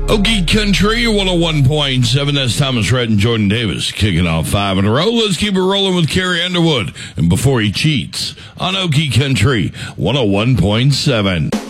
Okie Country 101.7. That's Thomas Rhett and Jordan Davis kicking off 5 in a row. Let's keep it rolling with Carrie Underwood and Before He Cheats on Okie Country 101.7.